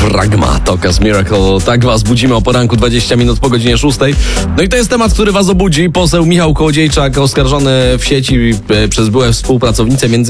Pragma, Tokas Miracle. Tak was budzimy o poranku 20 minut po godzinie 6. No i to jest temat, który was obudzi. Poseł Michał Kołodziejczak oskarżony w sieci przez byłe współpracownice